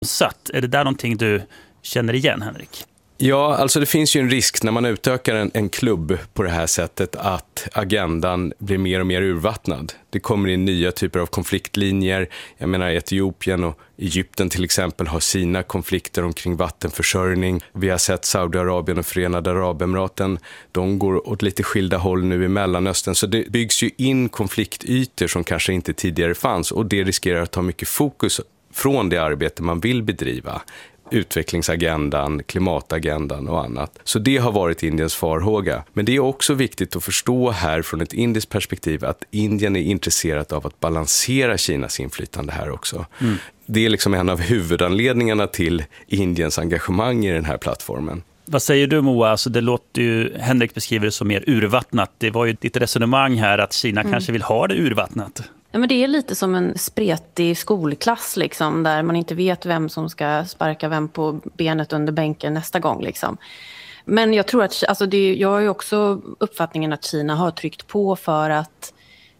bromsat. Är det där någonting du känner igen, Henrik? Ja, alltså det finns ju en risk när man utökar en klubb på det här sättet att agendan blir mer och mer urvattnad. Det kommer in nya typer av konfliktlinjer. Jag menar Etiopien och Egypten till exempel har sina konflikter omkring vattenförsörjning. Vi har sett Saudiarabien och Förenade Arabemiraten. De går åt lite skilda håll nu i Mellanöstern. Så det byggs ju in konfliktytor som kanske inte tidigare fanns. Och det riskerar att ta mycket fokus från det arbete man vill bedriva. Utvecklingsagendan, klimatagendan och annat. Så det har varit Indiens farhåga. Men det är också viktigt att förstå här från ett indiskt perspektiv att Indien är intresserat av att balansera Kinas inflytande här också. Det är liksom en av huvudanledningarna till Indiens engagemang i den här plattformen. Vad säger du, Moa? Alltså det låter ju, Henrik beskriver det som mer urvattnat. Det var ju ditt resonemang här att Kina kanske vill ha det urvattnat. Ja, men det är lite som en spretig skolklass liksom, där man inte vet vem som ska sparka vem på benet under bänken nästa gång. Liksom. Men jag tror att, alltså jag har ju också uppfattningen att Kina har tryckt på för att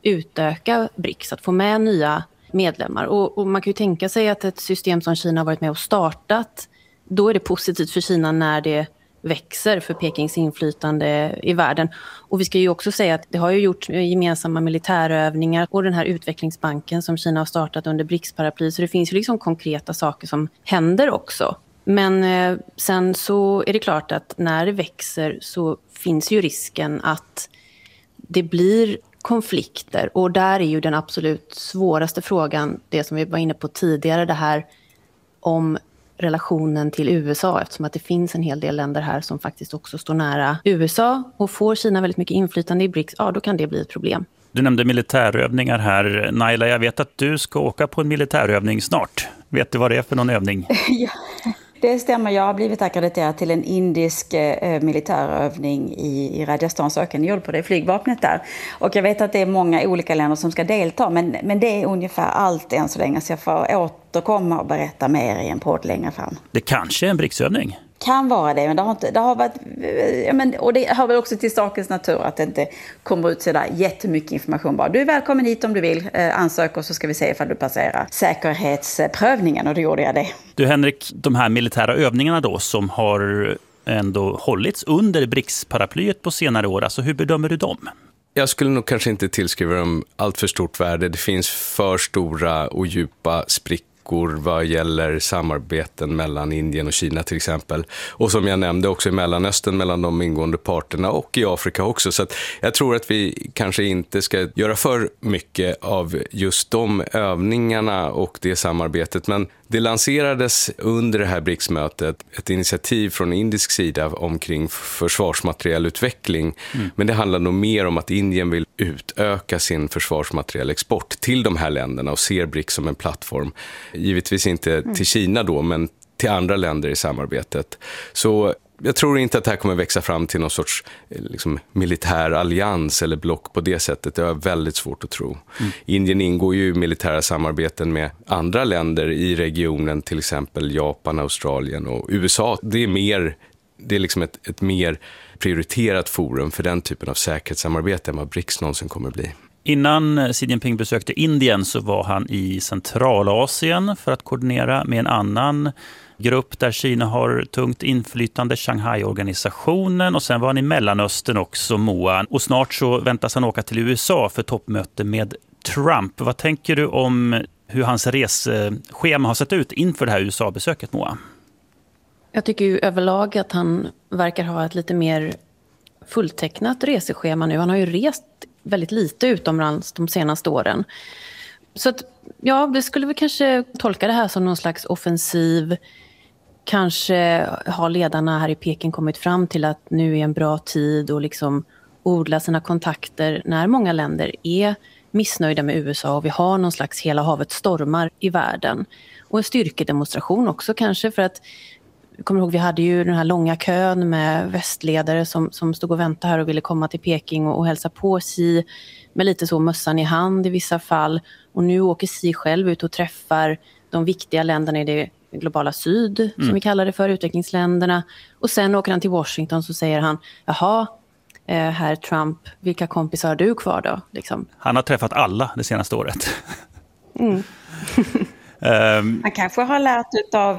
utöka BRICS, att få med nya medlemmar. Och man kan ju tänka sig att ett system som Kina har varit med och startat, då är det positivt för Kina när det växer för Pekings inflytande i världen. Och vi ska ju också säga att det har ju gjort gemensamma militärövningar och den här utvecklingsbanken som Kina har startat under BRICS-paraply. Så det finns ju liksom konkreta saker som händer också. Men sen så är det klart att när det växer så finns ju risken att det blir konflikter. Och där är ju den absolut svåraste frågan, det som vi var inne på tidigare, det här om relationen till USA, eftersom att det finns en hel del länder här som faktiskt också står nära USA, och får Kina väldigt mycket inflytande i BRICS, ja då kan det bli ett problem. Du nämnde militärövningar här. Naila, jag vet att du ska åka på en militärövning snart. Vet du vad det är för någon övning? Ja, det stämmer. Jag har blivit akkrediterad till en indisk militärövning i Rajasthans öken. Jag håller på det flygvapnet där. Och jag vet att det är många olika länder som ska delta. Men det är ungefär allt än så länge. Så jag får återkomma och berätta mer i en podd längre fram. Det kanske är en BRICS-övning. Kan vara det, men det har varit, ja, men, och det har väl också till sakens natur att det inte kommer ut sådär jättemycket information. Bara, du är välkommen hit om du vill, ansök och så ska vi se ifall du passerar säkerhetsprövningen, och då gjorde jag det. Du Henrik, de här militära övningarna då som har ändå hållits under BRICS-paraplyet på senare år, alltså hur bedömer du dem? Jag skulle nog kanske inte tillskriva dem allt för stort värde. Det finns för stora och djupa sprickor vad gäller samarbeten mellan Indien och Kina till exempel. Och som jag nämnde också i Mellanöstern mellan de ingående parterna och i Afrika också. Så att jag tror att vi kanske inte ska göra för mycket av just de övningarna och det samarbetet. Men det lanserades under det här BRICS-mötet ett initiativ från indisk sida omkring försvarsmaterielutveckling. Men det handlar nog mer om att Indien vill utöka sin försvarsmaterielexport till de här länderna och ser BRICS som en plattform. Givetvis inte till Kina då, men till andra länder i samarbetet. Så jag tror inte att det här kommer växa fram till någon sorts liksom, militär allians eller block på det sättet. Det är väldigt svårt att tro. Indien ingår ju i militära samarbeten med andra länder i regionen, till exempel Japan, Australien och USA. Det är liksom ett mer prioriterat forum för den typen av säkerhetssamarbete än vad BRICS någonsin kommer att bli. Innan Xi Jinping besökte Indien så var han i Centralasien för att koordinera med en annan grupp där Kina har tungt inflytande, Shanghai-organisationen, och sen var han i Mellanöstern också, Moa. Och snart så väntas han åka till USA för toppmöte med Trump. Vad tänker du om hur hans reseschema har sett ut inför det här USA-besöket, Moa? Jag tycker ju överlag att han verkar ha ett lite mer fulltecknat reseschema nu. Han har ju rest väldigt lite utomlands de senaste åren. Så att, ja, det skulle vi kanske tolka det här som någon slags offensiv. Kanske har ledarna här i Peking kommit fram till att nu är en bra tid och liksom odla sina kontakter när många länder är missnöjda med USA och vi har någon slags hela havet stormar i världen. Och en styrkedemonstration också kanske, för att jag kommer ihåg, vi hade ju den här långa kön med västledare som stod och väntade här och ville komma till Peking och hälsa på Xi med lite så mössan i hand i vissa fall. Och nu åker Xi själv ut och träffar de viktiga länderna i det globala syd, som vi kallar det för, utvecklingsländerna. Och sen åker han till Washington, så säger han, jaha, herr Trump, vilka kompisar har du kvar då? Liksom. Han har träffat alla det senaste året. Han kanske har lärt av